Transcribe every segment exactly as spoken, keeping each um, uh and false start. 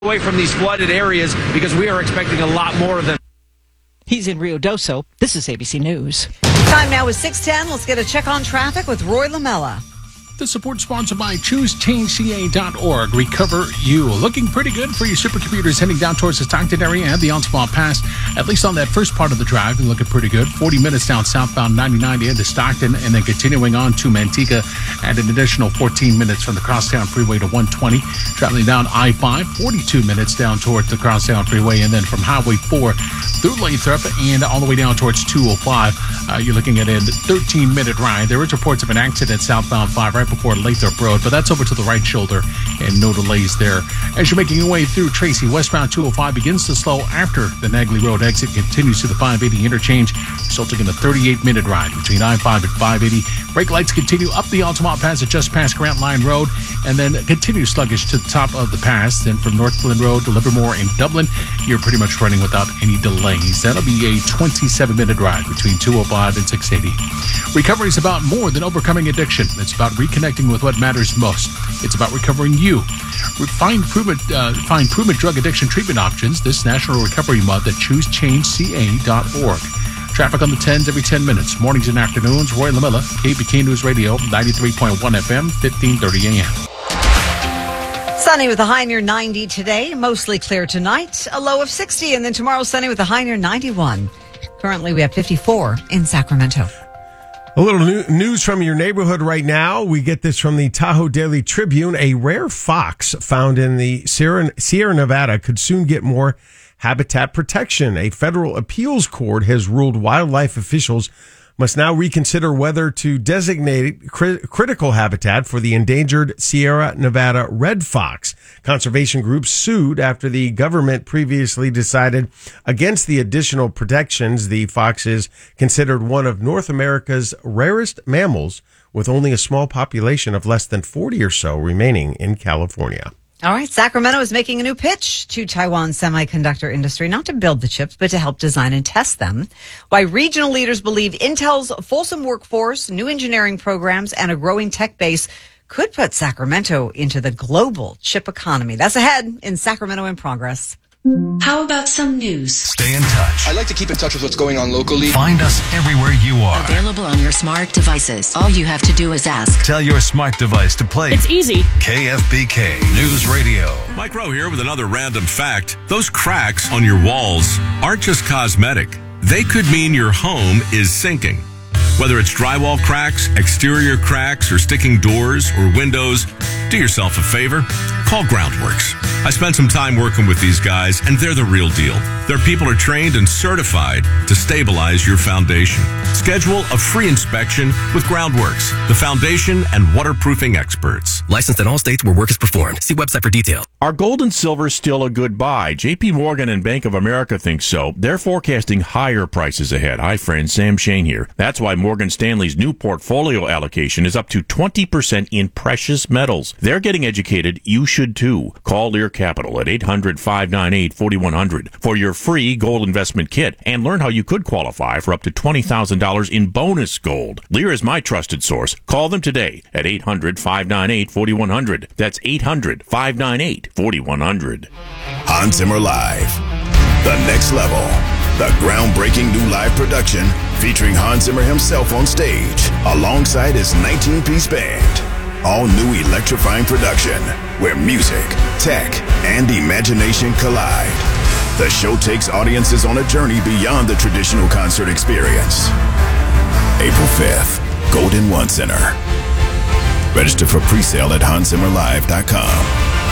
away from these flooded areas because we are expecting a lot more of them. He's in Rio Doso. This is A B C News. Time now is six ten. Let's get a check on traffic with Roy Lamella. The support sponsored by choose change c a dot org. Recover You. Looking pretty good for your supercomputers heading down towards the Stockton area and the Altamont Pass. At least on that first part of the drive, you're looking pretty good. forty minutes down southbound ninety-nine into Stockton, and then continuing on to Manteca, and an additional fourteen minutes from the Crosstown Freeway to one twenty. Traveling down I five, forty-two minutes down towards the Crosstown Freeway, and then from Highway four through Lathrop and all the way down towards two oh five. Uh, you're looking at a thirteen-minute ride. There is reports of an accident southbound five right before Lathrop Road, but that's over to the right shoulder and no delays there. As you're making your way through Tracy, westbound two oh five begins to slow after the Nagley Road exit, continues to the five eighty interchange, resulting in a thirty-eight-minute ride between I five and five eighty. Brake lights continue up the Altamont Pass at just past Grant Line Road, and then continue sluggish to the top of the pass. Then from Northland Road to Livermore and Dublin, you're pretty much running without any delays. That'll be a twenty-seven-minute ride between two oh five and six eighty. Recovery is about more than overcoming addiction. It's about reconnecting with what matters most. It's about recovering you. Find improvement, uh, find improvement drug addiction treatment options this National Recovery Month at choose change c a dot org. Traffic on the tens every ten minutes, mornings and afternoons. Roy Lamella, K B K News Radio, ninety-three point one F M, fifteen thirty A M. Sunny with a high near ninety today. Mostly clear tonight. A low of sixty. And then tomorrow, sunny with a high near ninety-one. Currently, we have fifty-four in Sacramento. A little new news from your neighborhood right now. We get this from the Tahoe Daily Tribune. A rare fox found in the Sierra, Sierra Nevada could soon get more habitat protection. A federal appeals court has ruled wildlife officials must now reconsider whether to designate cri- critical habitat for the endangered Sierra Nevada red fox. Conservation groups sued after the government previously decided against the additional protections. The fox is considered one of North America's rarest mammals, with only a small population of less than forty or so remaining in California. All right, Sacramento is making a new pitch to Taiwan's semiconductor industry, not to build the chips, but to help design and test them. Why regional leaders believe Intel's fulsome workforce, new engineering programs, and a growing tech base could put Sacramento into the global chip economy. That's ahead in Sacramento in Progress. How about some news? Stay in touch. I like to keep in touch with what's going on locally. Find us everywhere you are. Available on your smart devices. All you have to do is ask. Tell your smart device to play. It's easy. K F B K News Radio. Mike Rowe here with another random fact. Those cracks on your walls aren't just cosmetic. They could mean your home is sinking. Whether it's drywall cracks, exterior cracks, or sticking doors or windows, do yourself a favor. Call Groundworks. I spent some time working with these guys, and they're the real deal. Their people are trained and certified to stabilize your foundation. Schedule a free inspection with Groundworks, the foundation and waterproofing experts. Licensed in all states where work is performed. See website for details. Are gold and silver still a good buy? J P Morgan and Bank of America think so. They're forecasting higher prices ahead. Hi, friends. Sam Shane here. That's why Morgan Stanley's new portfolio allocation is up to twenty percent in precious metals. They're getting educated. You should too. Call Lear Capital at eight hundred, five nine eight, four one zero zero for your free gold investment kit and learn how you could qualify for up to twenty thousand dollars in bonus gold. Lear is my trusted source. Call them today at eight hundred, five nine eight, four one zero zero. That's eight hundred, five nine eight, four one zero zero. Hans Zimmer Live. The next level. The groundbreaking new live production featuring Hans Zimmer himself on stage alongside his nineteen-piece band. All new electrifying production where music, tech, and imagination collide. The show takes audiences on a journey beyond the traditional concert experience. April fifth, Golden One Center. Register for pre-sale at hans zimmer live dot com.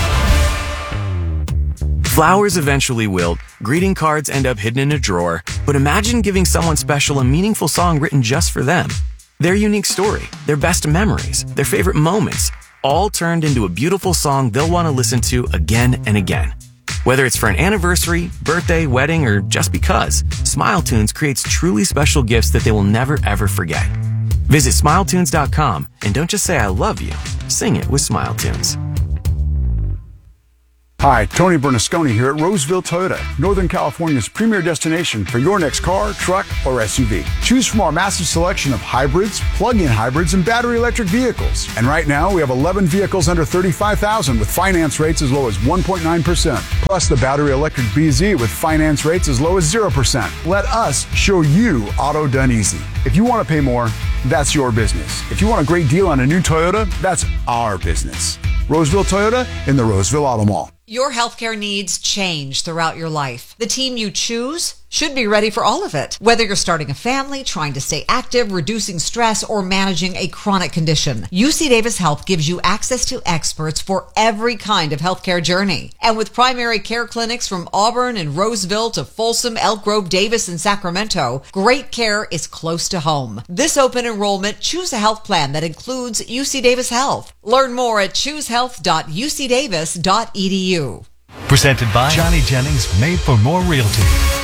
Flowers eventually wilt, greeting cards end up hidden in a drawer, but imagine giving someone special a meaningful song written just for them. Their unique story, their best memories, their favorite moments, all turned into a beautiful song they'll want to listen to again and again. Whether it's for an anniversary, birthday, wedding, or just because, SmileTunes creates truly special gifts that they will never ever forget. Visit smile tunes dot com and don't just say I love you, sing it with SmileTunes. Hi, Tony Bernasconi here at Roseville Toyota, Northern California's premier destination for your next car, truck, or S U V. Choose from our massive selection of hybrids, plug-in hybrids, and battery electric vehicles. And right now, we have eleven vehicles under thirty-five thousand dollars with finance rates as low as one point nine percent. Plus the battery electric B Z with finance rates as low as zero percent. Let us show you auto done easy. If you want to pay more, that's your business. If you want a great deal on a new Toyota, that's our business. Roseville Toyota in the Roseville Auto Mall. Your healthcare needs change throughout your life. The team you choose should be ready for all of it. Whether you're starting a family, trying to stay active, reducing stress, or managing a chronic condition, U C Davis Health gives you access to experts for every kind of healthcare journey. And with primary care clinics from Auburn and Roseville to Folsom, Elk Grove, Davis, and Sacramento, great care is close to home. This open enrollment, choose a health plan that includes U C Davis Health. Learn more at choose health dot u c davis dot e d u. Presented by Johnny Jennings, Made for More Realty.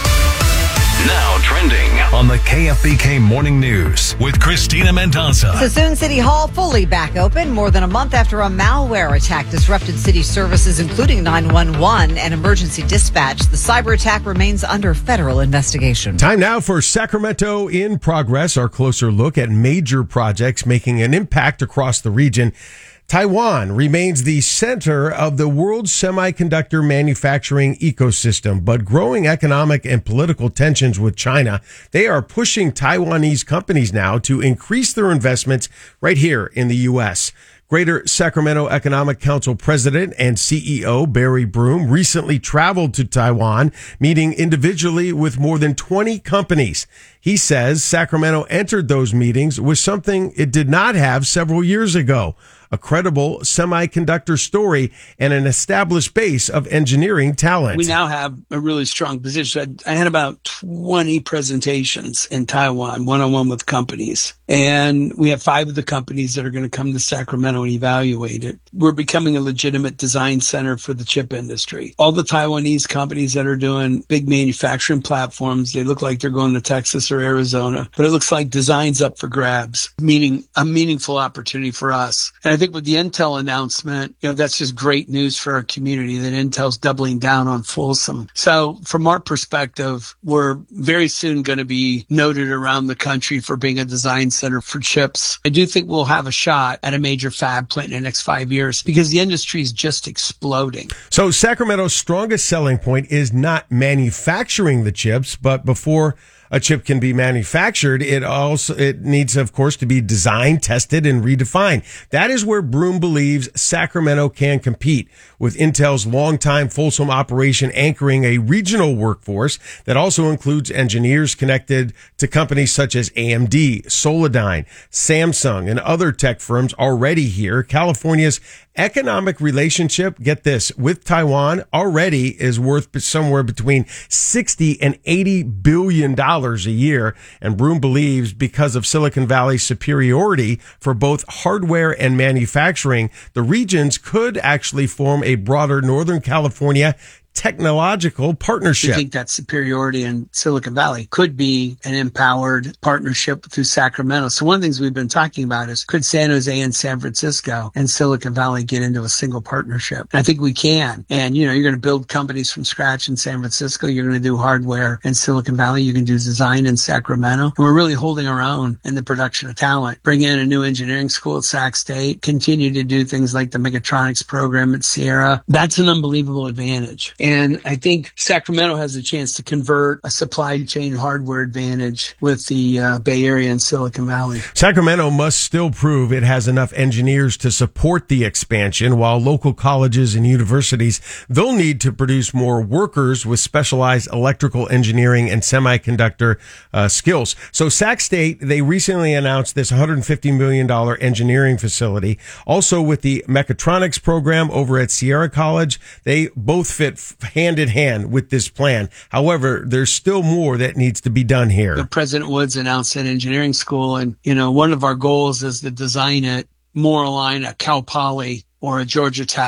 Now trending on the K F B K Morning News with Christina Mendoza. Sassoon City Hall fully back open more than a month after a malware attack disrupted city services, including nine one one and emergency dispatch. The cyber attack remains under federal investigation. Time now for Sacramento in Progress, our closer look at major projects making an impact across the region. Taiwan remains the center of the world's semiconductor manufacturing ecosystem, but growing economic and political tensions with China, they are pushing Taiwanese companies now to increase their investments right here in the U S. Greater Sacramento Economic Council President and C E O Barry Broom recently traveled to Taiwan, meeting individually with more than twenty companies. He says Sacramento entered those meetings with something it did not have several years ago: a credible semiconductor story and an established base of engineering talent. We now have a really strong position. I had about twenty presentations in Taiwan, one-on-one with companies. And we have five of the companies that are going to come to Sacramento and evaluate it. We're becoming a legitimate design center for the chip industry. All the Taiwanese companies that are doing big manufacturing platforms, they look like they're going to Texas or Arizona, but it looks like design's up for grabs, meaning a meaningful opportunity for us. And I think with the Intel announcement, you know, that's just great news for our community that Intel's doubling down on Folsom. So from our perspective, we're very soon going to be noted around the country for being a design center for chips. I do think we'll have a shot at a major fab plant in the next five years because the industry is just exploding. So Sacramento's strongest selling point is not manufacturing the chips, but before a chip can be manufactured, it also it needs, of course, to be designed, tested, and redefined. That is where Broom believes Sacramento can compete, with Intel's longtime Folsom operation anchoring a regional workforce that also includes engineers connected to companies such as A M D, Solidyne, Samsung, and other tech firms already here. California's economic relationship, get this, with Taiwan already is worth somewhere between sixty and eighty billion dollars a year. And Broom believes because of Silicon Valley's superiority for both hardware and manufacturing, the regions could actually form a broader Northern California technological partnership. I think that superiority in Silicon Valley could be an empowered partnership through Sacramento. So one of the things we've been talking about is, could San Jose and San Francisco and Silicon Valley get into a single partnership? And I think we can. And, you know, you're going to build companies from scratch in San Francisco. You're going to do hardware in Silicon Valley. You can do design in Sacramento. And we're really holding our own in the production of talent. Bring in a new engineering school at Sac State. Continue to do things like the mechatronics program at Sierra. That's an unbelievable advantage. And I think Sacramento has a chance to convert a supply chain hardware advantage with the uh, Bay Area and Silicon Valley. Sacramento must still prove it has enough engineers to support the expansion, while local colleges and universities, they'll need to produce more workers with specialized electrical engineering and semiconductor uh, skills. So Sac State, they recently announced this one hundred fifty million dollars engineering facility. Also with the mechatronics program over at Sierra College, they both fit hand in hand with this plan. However, there's still more that needs to be done here. President Woods announced an engineering school, and, you know, one of our goals is to design it more aligned at Cal Poly or a Georgia Tech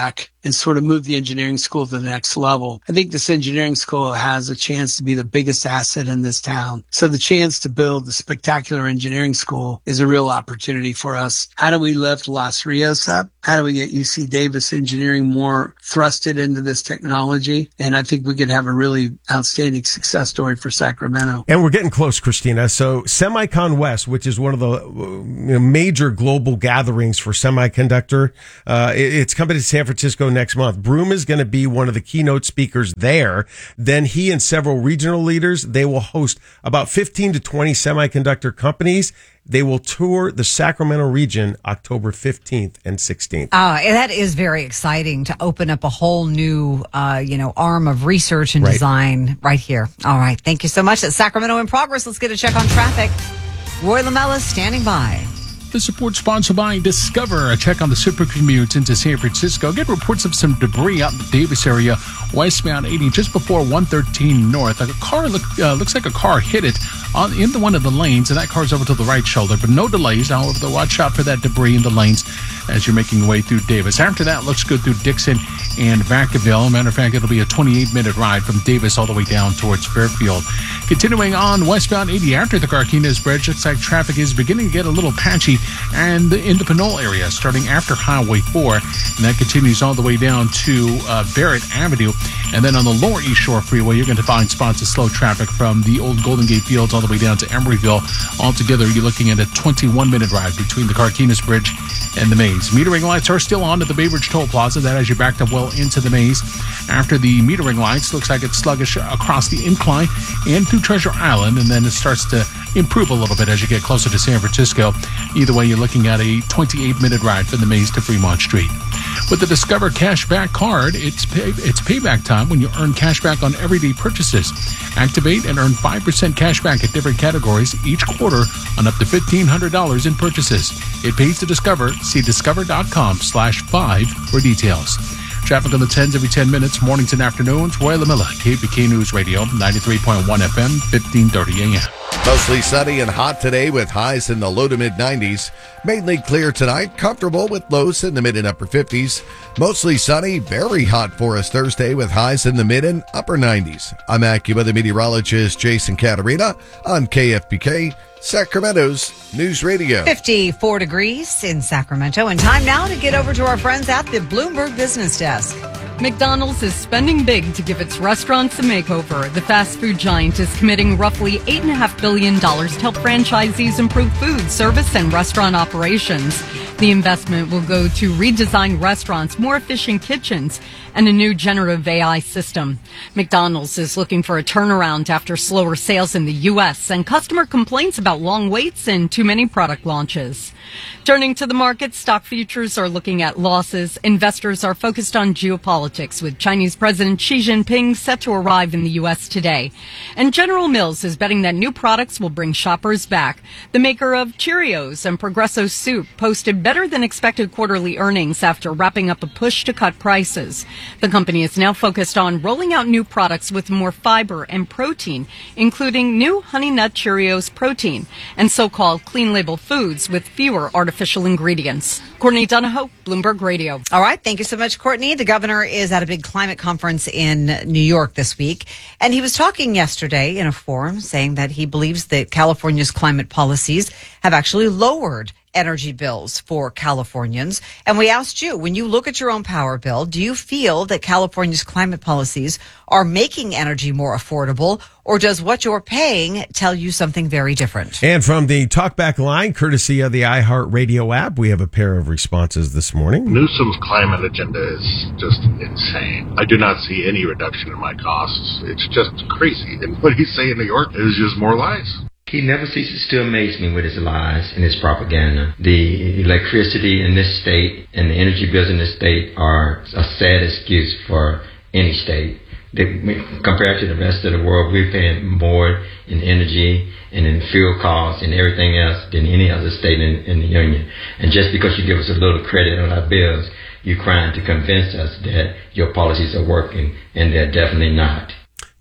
and sort of move the engineering school to the next level. I think this engineering school has a chance to be the biggest asset in this town. So the chance to build a spectacular engineering school is a real opportunity for us. How do we lift Los Rios up? How do we get U C Davis engineering more thrusted into this technology? And I think we could have a really outstanding success story for Sacramento. And we're getting close, Christina. So Semicon West, which is one of the you know, major global gatherings for semiconductor, uh, it, it's coming to San Francisco next month. Broom is going to be one of the keynote speakers there. Then he and several regional leaders, they will host about fifteen to twenty semiconductor companies. They will tour the Sacramento region October fifteenth and sixteenth. Uh, that is very exciting to open up a whole new, uh, you know, arm of research and right. design right here. All right. Thank you so much. That's Sacramento in Progress. Let's get a check on traffic. Roy Lamella standing by. The support sponsored by Discover. A check on the super commute into San Francisco. Get reports of some debris out in the Davis area, westbound eighty, just before one thirteen north. A car look, uh, looks like a car hit it on in the one of the lanes, and that car's over to the right shoulder. But no delays. However, watch out for that debris in the lanes as you're making your way through Davis. After that, looks good through Dixon and Vacaville. Matter of fact, it'll be a twenty-eight minute ride from Davis all the way down towards Fairfield. Continuing on westbound eighty after the Carquinez Bridge, looks like traffic is beginning to get a little patchy and in the Pinole area starting after Highway four, and that continues all the way down to uh, Barrett Avenue. And then on the Lower East Shore Freeway, you're going to find spots of slow traffic from the old Golden Gate Fields all the way down to Emeryville. Altogether, you're looking at a twenty-one minute ride between the Carquinez Bridge and the maze. Metering lights are still on at the Bay Ridge Toll Plaza. That as you backed up well into the maze. After the metering lights, looks like it's sluggish across the incline and through Treasure Island, and then it starts to improve a little bit as you get closer to San Francisco. Either way, you're looking at a twenty-eight minute ride from the maze to Fremont Street. With the Discover Cashback card, it's pay, it's payback time when you earn cashback on everyday purchases. Activate and earn five percent cashback at different categories each quarter on up to fifteen hundred dollars in purchases. It pays to Discover. See discover.com slash five for details. Traffic on the tens every ten minutes, mornings and afternoons. Roy Lamilla, K P K News Radio, ninety-three point one F M, fifteen thirty A M. Mostly sunny and hot today with highs in the low to mid nineties. Mainly clear tonight, comfortable with lows in the mid and upper fifties. Mostly sunny, very hot for us Thursday with highs in the mid and upper nineties. I'm AccuWeather meteorologist Jason Caterina on K F B K, Sacramento's News Radio. fifty-four degrees in Sacramento, and time now to get over to our friends at the Bloomberg Business Desk. McDonald's is spending big to give its restaurants a makeover. The fast food giant is committing roughly eight point five billion dollars to help franchisees improve food, service, and restaurant operations. The investment will go to redesign restaurants, more efficient kitchens, and a new generative A I system. McDonald's is looking for a turnaround after slower sales in the U S and customer complaints about long waits and too many product launches. Turning to the market, stock futures are looking at losses. Investors are focused on geopolitics, with Chinese President Xi Jinping set to arrive in the U S today. And General Mills is betting that new products will bring shoppers back. The maker of Cheerios and Progresso Soup posted better than expected quarterly earnings after wrapping up a push to cut prices. The company is now focused on rolling out new products with more fiber and protein, including new Honey Nut Cheerios protein and so-called clean label foods with fewer artificial ingredients. Courtney Donahoe, Bloomberg Radio. All right. Thank you so much, Courtney. The governor is at a big climate conference in New York this week, and he was talking yesterday in a forum saying that he believes that California's climate policies have actually lowered energy bills for Californians. And we asked you, when you look at your own power bill, do you feel that California's climate policies are making energy more affordable, or does what you're paying tell you something very different? And from the Talkback line, courtesy of the iHeartRadio app, we have a pair of responses this morning. Newsom's climate agenda is just insane. I do not see any reduction in my costs. It's just crazy. And what he's saying in New York is just more lies. He never ceases to amaze me with his lies and his propaganda. The electricity in this state and the energy bills in this state are a sad excuse for any state. They, compared to the rest of the world, we're paying more in energy and in fuel costs and everything else than any other state in, in the union. And just because you give us a little credit on our bills, you're trying to convince us that your policies are working, and they're definitely not.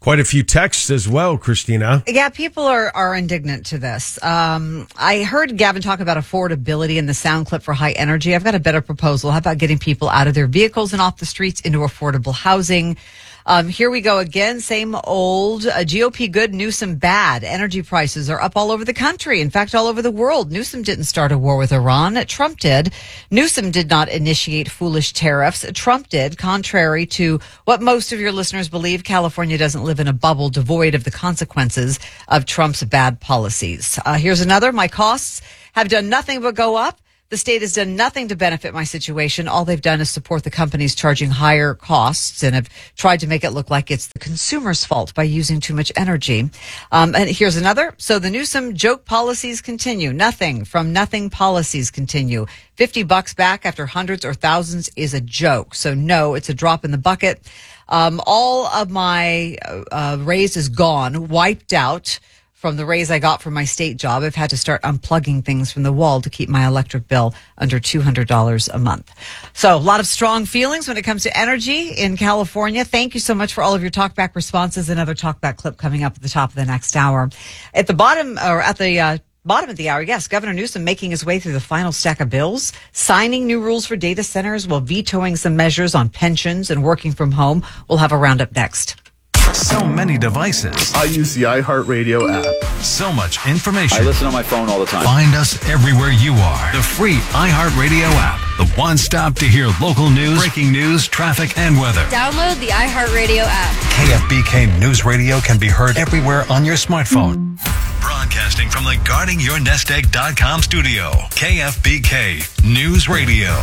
Quite a few texts as well, Christina. Yeah, people are, are indignant to this. Um, I heard Gavin talk about affordability in the sound clip for high energy. I've got a better proposal. How about getting people out of their vehicles and off the streets into affordable housing? Um, here we go again. Same old uh, G O P good, Newsom bad. Energy prices are up all over the country. In fact, all over the world. Newsom didn't start a war with Iran. Trump did. Newsom did not initiate foolish tariffs. Trump did. Contrary to what most of your listeners believe, California doesn't live in a bubble devoid of the consequences of Trump's bad policies. Uh, here's another. My costs have done nothing but go up. The state has done nothing to benefit my situation. All they've done is support the companies charging higher costs and have tried to make it look like it's the consumer's fault by using too much energy. Um, and here's another. So the Newsom joke policies continue. Nothing from nothing policies continue. fifty bucks back after hundreds or thousands is a joke. So no, it's a drop in the bucket. Um, all of my uh, raise is gone, wiped out. From the raise I got from my state job, I've had to start unplugging things from the wall to keep my electric bill under two hundred dollars a month. So a lot of strong feelings when it comes to energy in California. Thank you so much for all of your talkback responses. Another talkback clip coming up at the top of the next hour. At the bottom, or at the uh, bottom of the hour, yes, Governor Newsom making his way through the final stack of bills, signing new rules for data centers while vetoing some measures on pensions and working from home. We'll have a roundup next. So many devices. I use the iHeartRadio app. So much information. I listen on my phone all the time. Find us everywhere you are. The free iHeartRadio app. The one stop to hear local news, breaking news, traffic, and weather. Download the iHeartRadio app. K F B K News Radio can be heard everywhere on your smartphone. Broadcasting from the guarding your nest egg dot com studio. K F B K News Radio.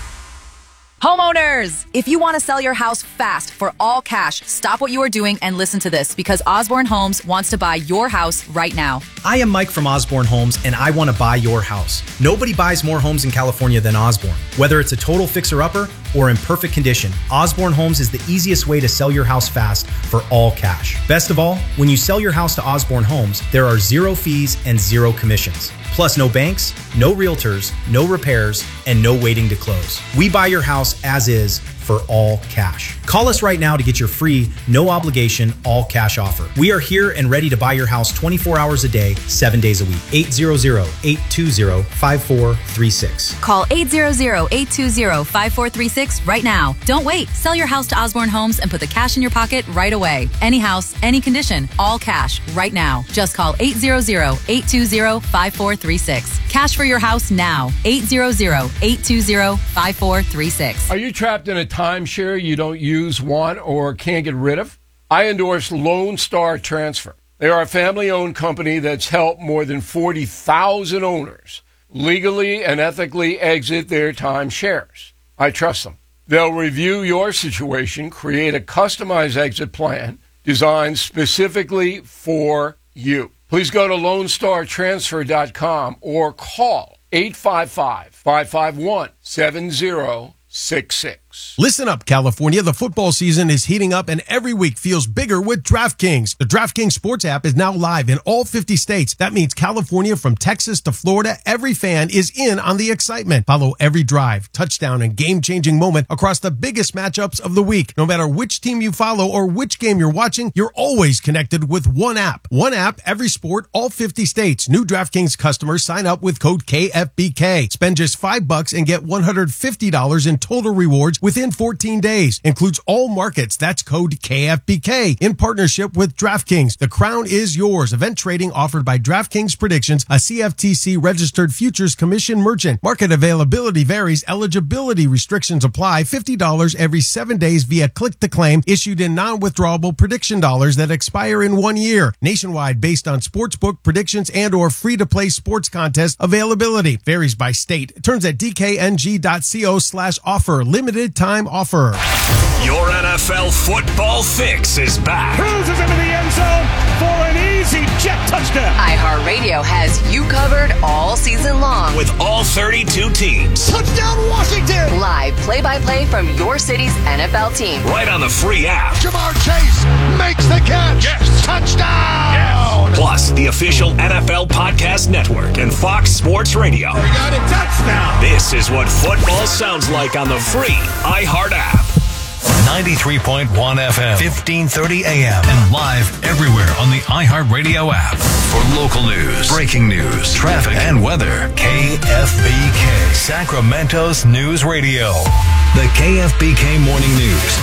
Homeowners, if you want to sell your house fast for all cash, stop what you are doing and listen to this because Osborne Homes wants to buy your house right now. I am Mike from Osborne Homes and I want to buy your house. Nobody buys more homes in California than Osborne. Whether it's a total fixer-upper or in perfect condition, Osborne Homes is the easiest way to sell your house fast for all cash. Best of all, when you sell your house to Osborne Homes, there are zero fees and zero commissions. Plus no banks, no realtors, no repairs, and no waiting to close. We buy your house as is for all cash. Call us right now to get your free, no obligation, all cash offer. We are here and ready to buy your house twenty-four hours a day, seven days a week. eight hundred, eight two zero, five four three six. Call eight hundred, eight two zero, five four three six right now. Don't wait. Sell your house to Osborne Homes and put the cash in your pocket right away. Any house, any condition, all cash right now. Just call eight hundred, eight two zero, five four three six. Cash for your house now. eight hundred, eight two zero, five four three six. Are you trapped in a timeshare you don't use, want, or can't get rid of? I endorse Lone Star Transfer. They are a family-owned company that's helped more than forty thousand owners legally and ethically exit their timeshares. I trust them. They'll review your situation, create a customized exit plan designed specifically for you. Please go to lone star transfer dot com or call eight five five, five five one, seven zero six six. Listen up, California. The football season is heating up and every week feels bigger with DraftKings. The DraftKings Sports app is now live in all fifty states. That means California, from Texas to Florida, every fan is in on the excitement. Follow every drive, touchdown, and game-changing moment across the biggest matchups of the week. No matter which team you follow or which game you're watching, you're always connected with one app. One app, every sport, all fifty states. New DraftKings customers sign up with code K F B K. Spend just five bucks and get one hundred fifty dollars in total rewards within fourteen days. Includes all markets. That's code K F B K in partnership with DraftKings. The crown is yours. Event trading offered by DraftKings Predictions, a C F T C registered futures commission merchant. Market availability varies. Eligibility restrictions apply. fifty dollars every seven days via click to claim, issued in non-withdrawable prediction dollars that expire in one year. Nationwide, based on sportsbook predictions and or free-to-play sports contest availability. Varies by state. Terms at d k n g dot co slash offer. Limited time offer. Your N F L football fix is back. Cruises into the end zone for an easy jet touchdown. iHeartRadio has you covered all season long with all thirty-two teams. Touchdown Washington! Live play-by-play from your city's N F L team. Right on the free app. Jamar Chase makes the catch. Yes. Touchdown! Yes. Plus, the official N F L Podcast Network and Fox Sports Radio. We got a touchdown. This is what football sounds like on the free iHeart app. ninety-three point one F M, fifteen thirty A M, and live everywhere on the iHeartRadio app. For local news, breaking news, traffic, and weather, K F B K, Sacramento's News Radio. The K F B K Morning News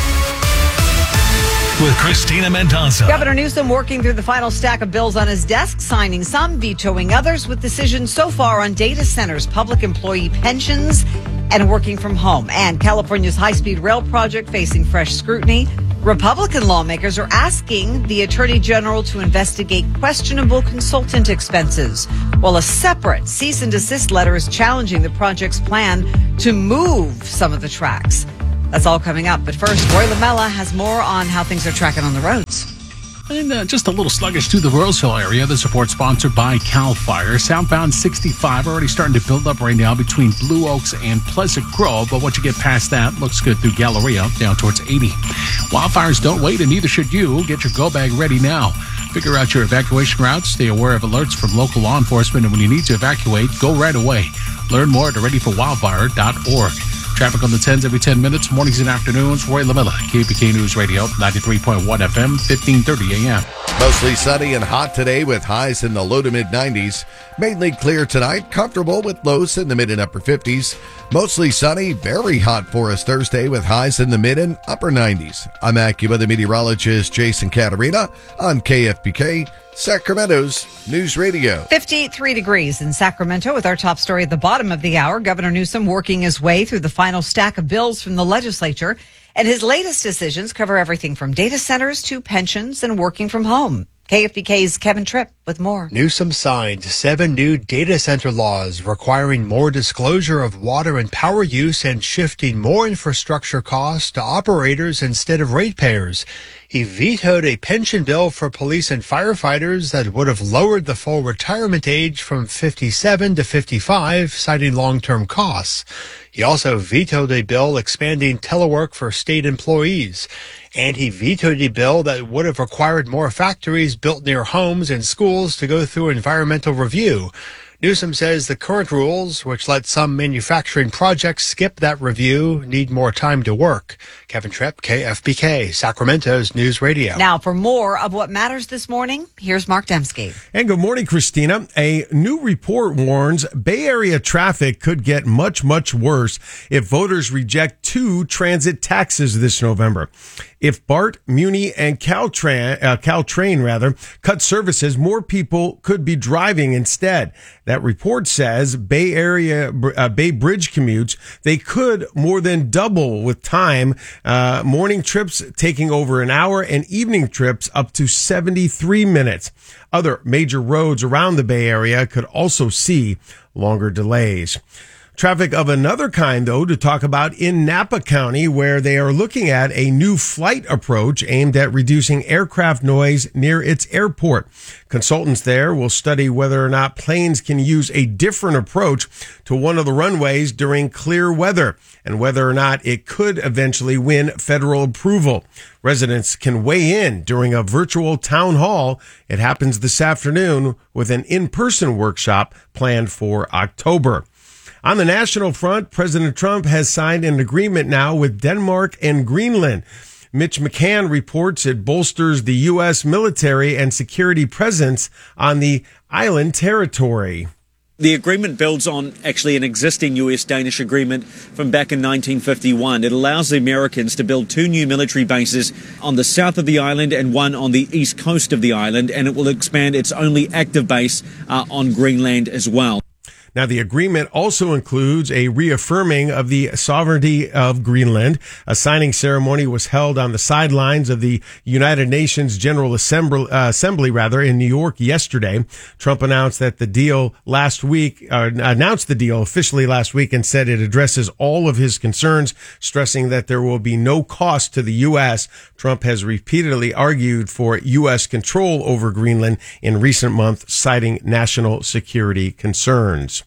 with Christina Mendoza. Governor Newsom working through the final stack of bills on his desk, signing some, vetoing others, with decisions so far on data centers, public employee pensions, and working from home. And California's high-speed rail project facing fresh scrutiny. Republican lawmakers are asking the Attorney General to investigate questionable consultant expenses, while a separate cease and desist letter is challenging the project's plan to move some of the tracks. That's all coming up. But first, Roy Lamella has more on how things are tracking on the roads. And uh, just a little sluggish to the Roseville area. The support sponsored by CAL FIRE. Southbound sixty-five already starting to build up right now between Blue Oaks and Pleasant Grove. But once you get past that, looks good through Galleria down towards eighty. Wildfires don't wait, and neither should you. Get your go bag ready now. Figure out your evacuation routes. Stay aware of alerts from local law enforcement. And when you need to evacuate, go right away. Learn more at ready for wildfire dot org. Traffic on the tens every ten minutes, mornings and afternoons. Roy Lamella, K F B K News Radio, ninety-three point one F M, fifteen thirty A M. Mostly sunny and hot today with highs in the low to mid nineties. Mainly clear tonight, comfortable with lows in the mid and upper fifties. Mostly sunny, very hot for us Thursday with highs in the mid and upper nineties. I'm AccuWeather meteorologist Jason Caterina on K F B K, Sacramento's News Radio. fifty-three degrees in Sacramento with our top story at the bottom of the hour. Governor Newsom working his way through the final stack of bills from the legislature. And his latest decisions cover everything from data centers to pensions and working from home. K F B K's Kevin Tripp with more. Newsom signed seven new data center laws requiring more disclosure of water and power use and shifting more infrastructure costs to operators instead of ratepayers. He vetoed a pension bill for police and firefighters that would have lowered the full retirement age from fifty-seven to fifty-five, citing long-term costs. He also vetoed a bill expanding telework for state employees. And he vetoed a bill that would have required more factories built near homes and schools to go through environmental review. Newsom says the current rules, which let some manufacturing projects skip that review, need more time to work. Kevin Tripp, K F B K, Sacramento's News Radio. Now, for more of what matters this morning, here's Mark Dembski. And good morning, Christina. A new report warns Bay Area traffic could get much, much worse if voters reject two transit taxes this November. If BART, Muni, and Caltrain, uh, Caltrain rather, cut services, more people could be driving instead. That report says Bay Area, uh, Bay Bridge commutes, they could more than double with time. Uh, morning trips taking over an hour and evening trips up to seventy-three minutes. Other major roads around the Bay Area could also see longer delays. Traffic of another kind, though, to talk about in Napa County, where they are looking at a new flight approach aimed at reducing aircraft noise near its airport. Consultants there will study whether or not planes can use a different approach to one of the runways during clear weather and whether or not it could eventually win federal approval. Residents can weigh in during a virtual town hall. It happens this afternoon with an in-person workshop planned for October. On the national front, President Trump has signed an agreement now with Denmark and Greenland. Mitch McCann reports it bolsters the U S military and security presence on the island territory. The agreement builds on actually an existing U S-Danish agreement from back in nineteen fifty-one. It allows the Americans to build two new military bases on the south of the island and one on the east coast of the island, and it will expand its only active base uh, on Greenland as well. Now, the agreement also includes a reaffirming of the sovereignty of Greenland. A signing ceremony was held on the sidelines of the United Nations General Assembly, uh, Assembly rather, in New York yesterday. Trump announced that the deal last week, uh, announced the deal officially last week and said it addresses all of his concerns, stressing that there will be no cost to the U S. Trump has repeatedly argued for U S control over Greenland in recent months, citing national security concerns.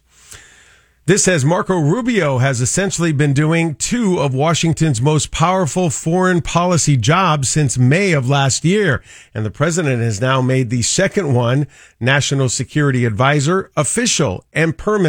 This says Marco Rubio has essentially been doing two of Washington's most powerful foreign policy jobs since May of last year. And the president has now made the second one, national security advisor, official and permanent.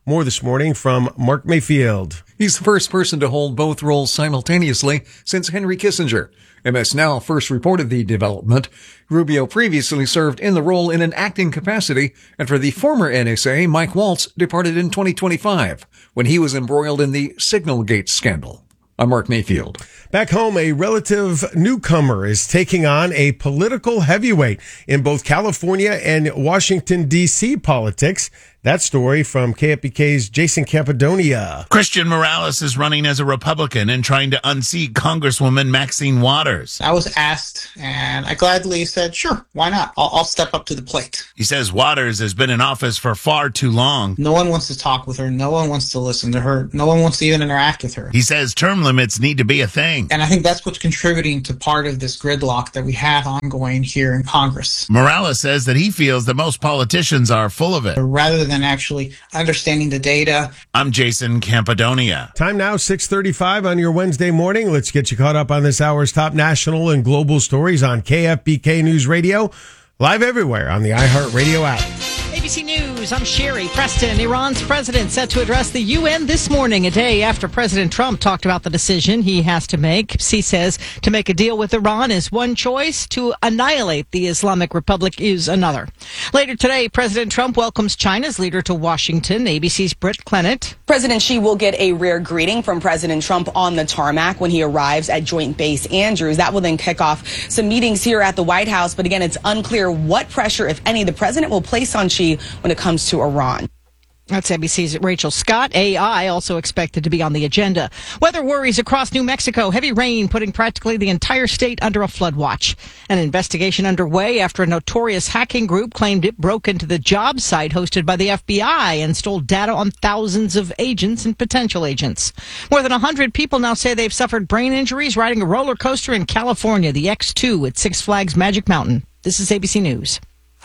More this morning from Mark Mayfield. He's the first person to hold both roles simultaneously since Henry Kissinger. M S Now first reported the development. Rubio previously served in the role in an acting capacity, and for the former N S A, Mike Waltz departed in twenty twenty-five when he was embroiled in the Signalgate scandal. I'm Mark Mayfield. Back home, a relative newcomer is taking on a political heavyweight in both California and Washington, D C politics. That story from K F B K's Jason Campidonia. Christian Morales is running as a Republican and trying to unseat Congresswoman Maxine Waters. I was asked, and I gladly said, sure, why not? I'll, I'll step up to the plate. He says Waters has been in office for far too long. No one wants to talk with her. No one wants to listen to her. No one wants to even interact with her. He says term limits need to be a thing. And I think that's what's contributing to part of this gridlock that we have ongoing here in Congress. Morales says that he feels that most politicians are full of it. Rather than than actually understanding the data. I'm Jason Campidonia. Time now, six thirty-five on your Wednesday morning. Let's get you caught up on this hour's top national and global stories on K F B K News Radio, live everywhere on the iHeartRadio app. A B C News, I'm Sherry Preston. Iran's president set to address the U N this morning, a day after President Trump talked about the decision he has to make. He says to make a deal with Iran is one choice, to annihilate the Islamic Republic is another. Later today, President Trump welcomes China's leader to Washington. A B C's Britt Clennett. President Xi will get a rare greeting from President Trump on the tarmac when he arrives at Joint Base Andrews. That will then kick off some meetings here at the White House. But again, it's unclear what pressure, if any, the president will place on Xi when it comes to Iran. That's A B C's Rachel Scott. A I also expected to be on the agenda. Weather worries across New Mexico. Heavy rain putting practically the entire state under a flood watch. An investigation underway after a notorious hacking group claimed it broke into the job site hosted by the F B I and stole data on thousands of agents and potential agents. More than one hundred people now say they've suffered brain injuries riding a roller coaster in California, the X two at Six Flags Magic Mountain. This is A B C News.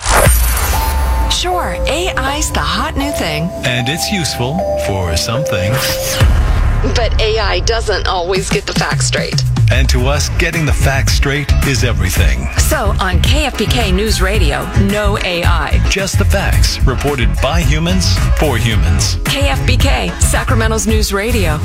Sure, A I's the hot new thing. And it's useful for some things. But A I doesn't always get the facts straight. And to us, getting the facts straight is everything. So on K F B K News Radio, no A I. Just the facts, reported by humans, for humans. K F B K, Sacramento's News Radio.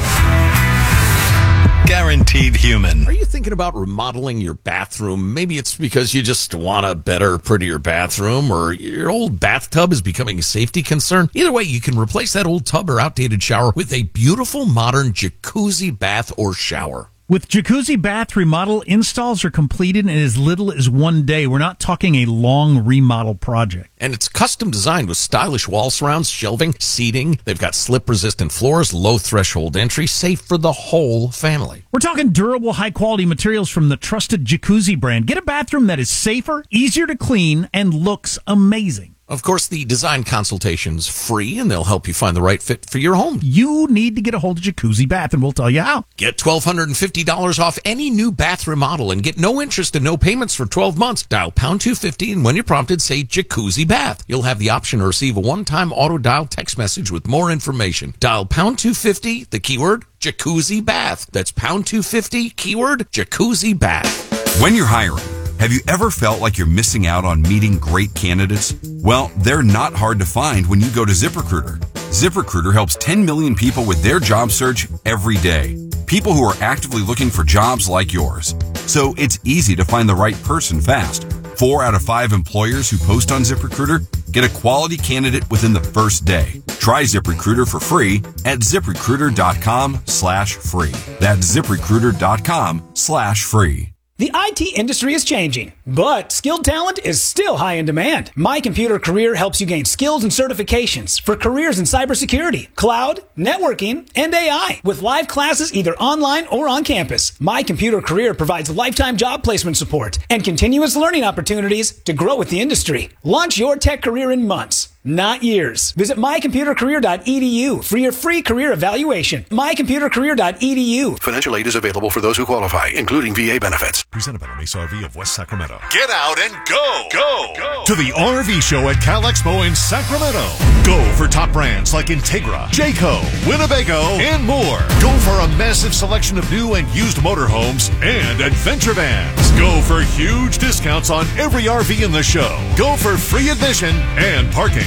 Guaranteed human. Are you thinking about remodeling your bathroom? Maybe it's because you just want a better, prettier bathroom, or your old bathtub is becoming a safety concern. Either way, you can replace that old tub or outdated shower with a beautiful modern jacuzzi bath or shower. With Jacuzzi Bath Remodel, installs are completed in as little as one day. We're not talking a long remodel project. And it's custom designed with stylish wall surrounds, shelving, seating. They've got slip-resistant floors, low threshold entry, safe for the whole family. We're talking durable, high-quality materials from the trusted Jacuzzi brand. Get a bathroom that is safer, easier to clean, and looks amazing. Of course, the design consultation's free, and they'll help you find the right fit for your home. You need to get a hold of Jacuzzi Bath, and we'll tell you how. Get one thousand two hundred fifty dollars off any new bath remodel and get no interest and no payments for twelve months. Dial pound two fifty, and when you're prompted, say Jacuzzi Bath. You'll have the option to receive a one-time auto-dial text message with more information. Dial pound two fifty, the keyword Jacuzzi Bath. That's pound two fifty, keyword Jacuzzi Bath. When you're hiring, have you ever felt like you're missing out on meeting great candidates? Well, they're not hard to find when you go to ZipRecruiter. ZipRecruiter helps ten million people with their job search every day. People who are actively looking for jobs like yours. So it's easy to find the right person fast. Four out of five employers who post on ZipRecruiter get a quality candidate within the first day. Try ZipRecruiter for free at ZipRecruiter.com slash free. That's ZipRecruiter.com slash free. The I T industry is changing, but skilled talent is still high in demand. My Computer Career helps you gain skills and certifications for careers in cybersecurity, cloud, networking, and A I. With live classes either online or on campus, My Computer Career provides lifetime job placement support and continuous learning opportunities to grow with the industry. Launch your tech career in months, not years. Visit my computer career dot e d u for your free career evaluation. my computer career dot e d u. Financial aid is available for those who qualify, including V A benefits. Presented by Mesa R V of West Sacramento. Get out and go, go, go to the R V show at Cal Expo in Sacramento. Go for top brands like Integra, Jayco, Winnebago, and more. Go for a massive selection of new and used motorhomes and adventure vans. Go for huge discounts on every R V in the show. Go for free admission and parking.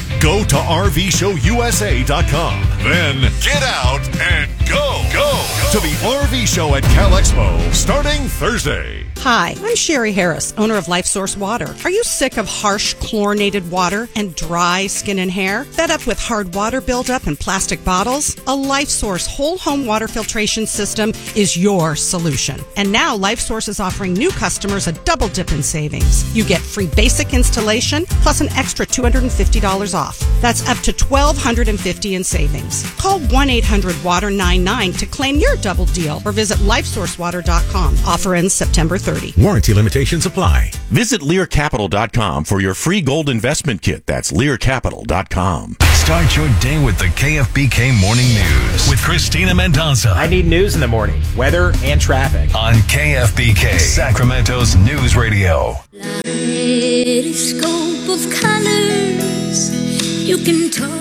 Go to R V show U S A dot com. Then get out and go. Go to the R V show at Cal Expo starting Thursday. Hi, I'm Sherry Harris, owner of Life Source Water. Are you sick of harsh chlorinated water and dry skin and hair? Fed up with hard water buildup in plastic bottles? A Life Source whole home water filtration system is your solution. And now Life Source is offering new customers a double dip in savings. You get free basic installation plus an extra two hundred fifty dollars off. That's up to twelve fifty dollars in savings. Call one eight hundred water ninety-nine to claim your double deal or visit life source water dot com. Offer ends September thirtieth. Warranty limitations apply. Visit lear capital dot com for your free gold investment kit. That's lear capital dot com. Start your day with the K F B K Morning News with Christina Mendoza. I need news in the morning, weather and traffic. On K F B K, Sacramento's News Radio. Kaleidoscope of colors, you can talk.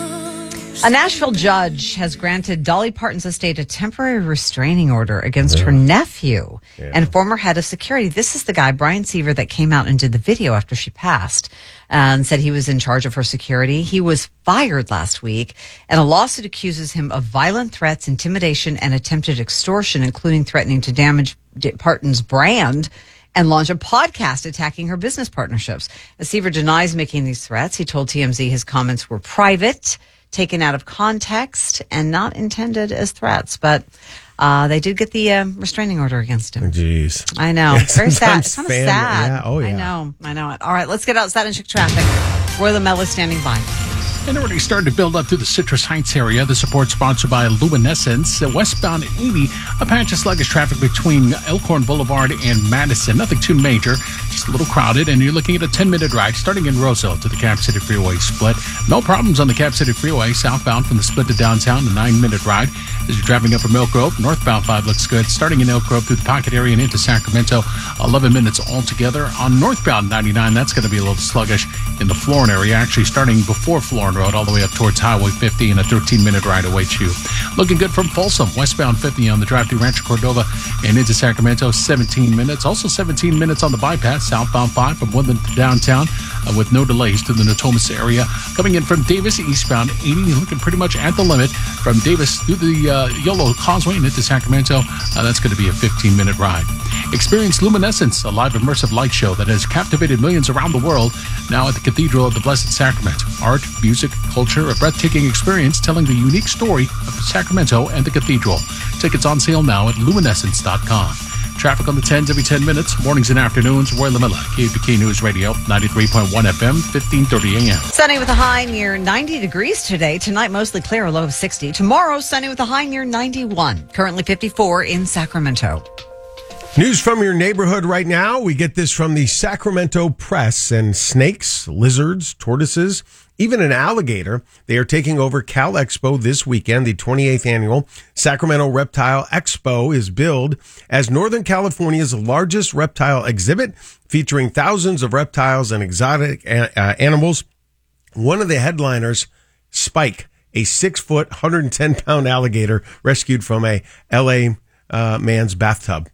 A Nashville judge has granted Dolly Parton's estate a temporary restraining order against her nephew Yeah. and former head of security. This is the guy, Brian Seaver, that came out and did the video after she passed and said he was in charge of her security. He was fired last week, and a lawsuit accuses him of violent threats, intimidation, and attempted extortion, including threatening to damage Parton's brand and launch a podcast attacking her business partnerships. Seaver denies making these threats. He told T M Z his comments were private, taken out of context, and not intended as threats. But uh, they did get the uh, restraining order against him. Jeez. I know. Yeah, Very sad. It's sometimes kind of family- sad. yeah, oh, I yeah. know. I know it. All right, let's get outside and check traffic. Roy Lamella is standing by. And already started to build up through the Citrus Heights area. The support sponsored by Luminescence. Uh, westbound eighty, a patch of sluggish traffic between Elkhorn Boulevard and Madison. Nothing too major, just a little crowded. And you're looking at a ten-minute ride starting in Roseville to the Cap City Freeway split. No problems on the Cap City Freeway. Southbound from the split to downtown, a nine-minute ride. As you're driving up from Elk Grove, northbound five looks good. Starting in Elk Grove through the Pocket area and into Sacramento, eleven minutes altogether. On northbound ninety-nine, that's going to be a little sluggish in the Florin area. Actually starting before Florin Road all the way up towards Highway fifty, and a thirteen-minute ride awaits you. Looking good from Folsom, westbound fifty on the drive through Rancho Cordova and into Sacramento, seventeen minutes. Also seventeen minutes on the bypass, southbound five from Woodland to downtown uh, with no delays to the Natomas area. Coming in from Davis, eastbound eighty, looking pretty much at the limit. From Davis through the uh, Yolo Causeway and into Sacramento, uh, that's going to be a fifteen-minute ride. Experience Luminescence, a live immersive light show that has captivated millions around the world, now at the Cathedral of the Blessed Sacrament. Art, music, culture, a breathtaking experience telling the unique story of Sacramento and the Cathedral. Tickets on sale now at luminescence dot com. Traffic on the tens every ten minutes, mornings and afternoons. Roy Lamella, K F B K News Radio, ninety-three point one F M, fifteen thirty A M. Sunny with a high near ninety degrees today. Tonight, mostly clear, a low of sixty. Tomorrow, sunny with a high near ninety-one. Currently fifty-four in Sacramento. News from your neighborhood right now. We get this from the Sacramento Press. And snakes, lizards, tortoises, even an alligator. They are taking over Cal Expo this weekend. The twenty-eighth annual Sacramento Reptile Expo is billed as Northern California's largest reptile exhibit, featuring thousands of reptiles and exotic uh, animals. One of the headliners, Spike, a six-foot, one hundred ten pound alligator rescued from a L A uh, man's bathtub.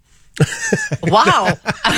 Wow.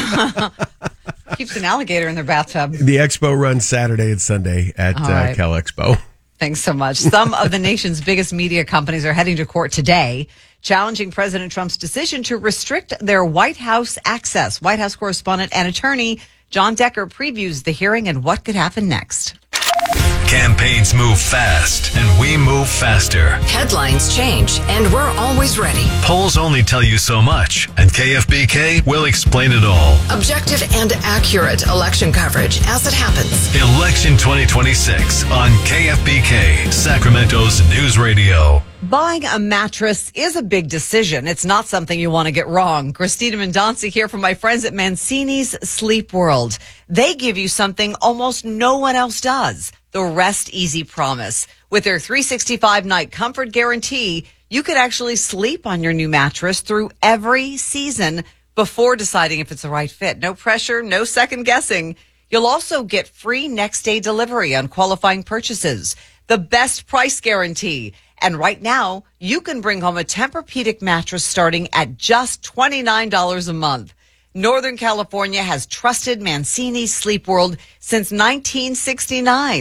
Keeps an alligator in their bathtub. The expo runs Saturday and Sunday at All uh, right. Cal Expo. Thanks so much. Some of the nation's biggest media companies are heading to court today, challenging President Trump's decision to restrict their White House access. White House correspondent and attorney John Decker previews the hearing and what could happen next. Campaigns move fast, and we move faster. Headlines change, and we're always ready. Polls only tell you so much, and K F B K will explain it all. Objective and accurate election coverage as it happens. Election twenty twenty-six on K F B K, Sacramento's News Radio. Buying a mattress is a big decision. It's not something you want to get wrong. Christina Mendonca here from my friends at Mancini's Sleep World. They give you something almost no one else does. The Rest Easy Promise. With their three sixty-five night comfort guarantee, you could actually sleep on your new mattress through every season before deciding if it's the right fit. No pressure, no second guessing. You'll also get free next day delivery on qualifying purchases. The best price guarantee. And right now, you can bring home a Tempur-Pedic mattress starting at just twenty-nine dollars a month. Northern California has trusted Mancini's Sleep World since nineteen sixty-nine.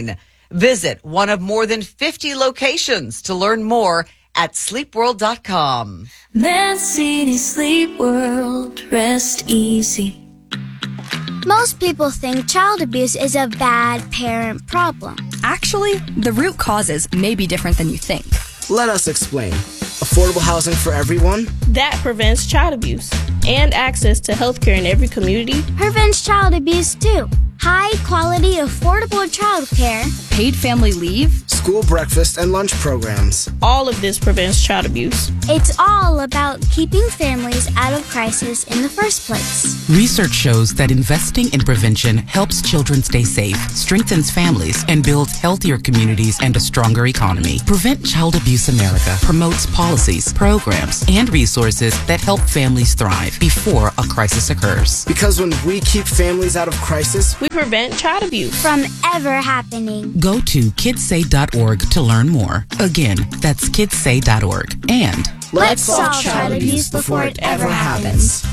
Visit one of more than fifty locations to learn more at sleep world dot com. Man City Sleep World, rest easy. Most people think child abuse is a bad parent problem. Actually, the root causes may be different than you think. Let us explain. Affordable housing for everyone? That prevents child abuse. And access to healthcare in every community. Prevents child abuse too. High quality, affordable childcare. Paid family leave. School breakfast and lunch programs. All of this prevents child abuse. It's all about keeping families out of crisis in the first place. Research shows that investing in prevention helps children stay safe, strengthens families, and builds healthier communities and a stronger economy. Prevent Child Abuse America promotes policies, programs, and resources that help families thrive before a crisis occurs. Because when we keep families out of crisis, we prevent child abuse from ever happening. Go to kids say dot org to learn more. Again, that's kids say dot org. And let's solve child abuse before it ever happens.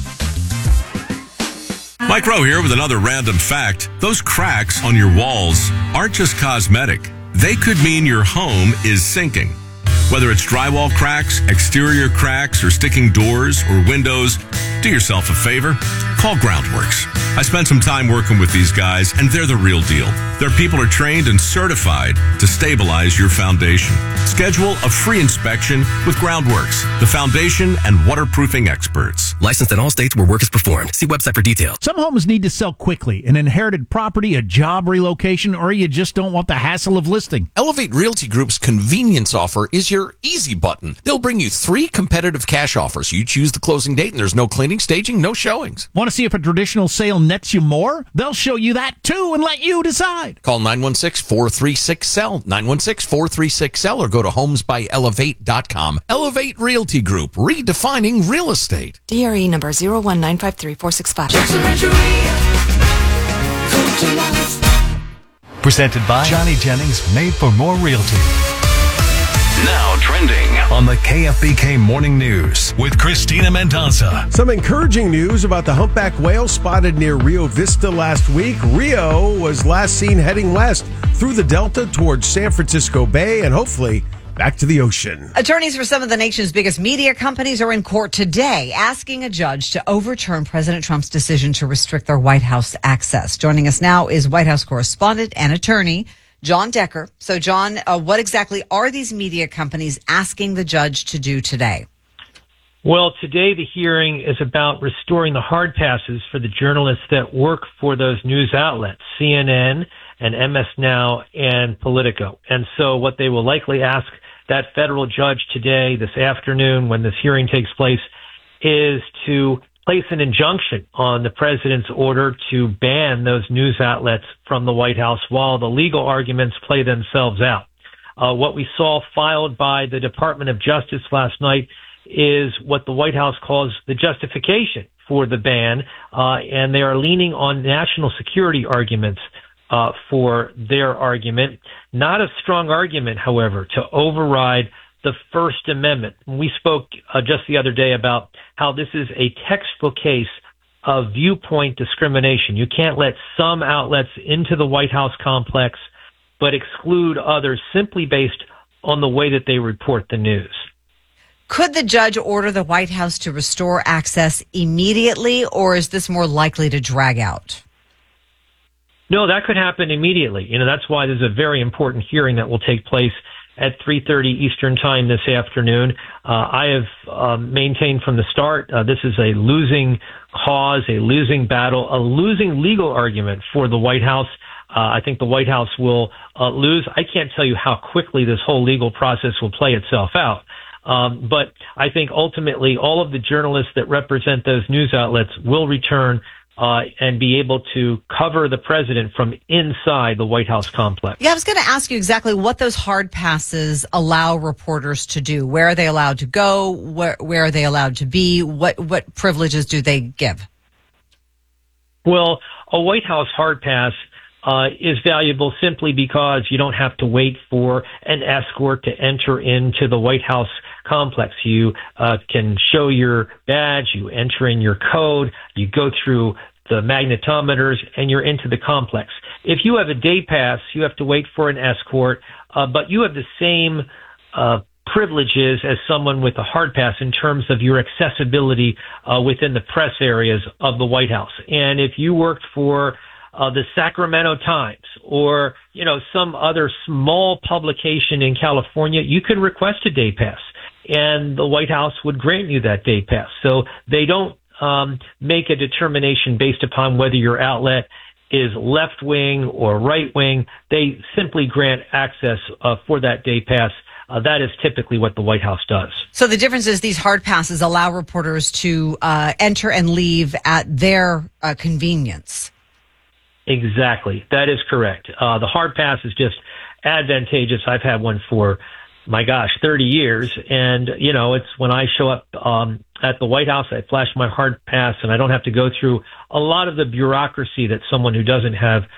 Mike Rowe here with another random fact. Those cracks on your walls aren't just cosmetic. They could mean your home is sinking. Whether it's drywall cracks, exterior cracks, or sticking doors or windows, do yourself a favor. Call Groundworks. I spent some time working with these guys, and they're the real deal. Their people are trained and certified to stabilize your foundation. Schedule a free inspection with Groundworks, the foundation and waterproofing experts. Licensed in all states where work is performed. See website for details. Some homes need to sell quickly. An inherited property, a job relocation, or you just don't want the hassle of listing. Elevate Realty Group's convenience offer is your easy button. They'll bring you three competitive cash offers. You choose the closing date, and there's no cleaning, staging, no showings. Want to see if a traditional sale nets you more? They'll show you that too and let you decide. Call nine one six, four three six, S E L L, nine one six, four three six, S E L L, or go to homes by elevate dot com. Elevate Realty Group, redefining real estate. D R E number zero one nine five three four six five. Presented by Johnny Jennings, made for more realty. Now trending on the K F B K Morning News with Christina Mendoza. Some encouraging news about the humpback whale spotted near Rio Vista last week. Rio was last seen heading west through the Delta towards San Francisco Bay and hopefully back to the ocean. Attorneys for some of the nation's biggest media companies are in court today asking a judge to overturn President Trump's decision to restrict their White House access. Joining us now is White House correspondent and attorney John Decker. So, John, uh, what exactly are these media companies asking the judge to do today? Well, today the hearing is about restoring the hard passes for the journalists that work for those news outlets, C N N and M S Now and Politico. And so what they will likely ask that federal judge today, this afternoon, when this hearing takes place, is to place an injunction on the president's order to ban those news outlets from the White House while the legal arguments play themselves out. Uh, what we saw filed by the Department of Justice last night is what the White House calls the justification for the ban, uh, and they are leaning on national security arguments uh, for their argument. Not a strong argument, however, to override the First Amendment. We spoke uh, just the other day about how this is a textbook case of viewpoint discrimination. You can't let some outlets into the White House complex, but exclude others simply based on the way that they report the news. Could the judge order the White House to restore access immediately, or is this more likely to drag out? No, that could happen immediately. You know, that's why there's a very important hearing that will take place at three thirty Eastern Time this afternoon. Uh, I have uh, maintained from the start uh, this is a losing cause, a losing battle, a losing legal argument for the White House. Uh, I think the White House will uh, lose. I can't tell you how quickly this whole legal process will play itself out. Um, but I think ultimately all of the journalists that represent those news outlets will return Uh, and be able to cover the president from inside the White House complex. Yeah, I was going to ask you exactly what those hard passes allow reporters to do. Where are they allowed to go? Where, where are they allowed to be? What what privileges do they give? Well, a White House hard pass uh, is valuable simply because you don't have to wait for an escort to enter into the White House complex. You uh, can show your badge, you enter in your code, you go through the magnetometers, and you're into the complex. If you have a day pass, you have to wait for an escort, uh, but you have the same uh, privileges as someone with a hard pass in terms of your accessibility uh, within the press areas of the White House. And if you worked for uh, the Sacramento Times or, you know, some other small publication in California, you could request a day pass, and the White House would grant you that day pass. So they don't um, make a determination based upon whether your outlet is left wing or right wing. They simply grant access uh, for that day pass. Uh, that is typically what the White House does. So the difference is these hard passes allow reporters to uh, enter and leave at their uh, convenience. Exactly. That is correct. Uh, the hard pass is just advantageous. I've had one for, my gosh, thirty years. And, you know, it's when I show up um, at the White House, I flash my hard pass, and I don't have to go through a lot of the bureaucracy that someone who doesn't have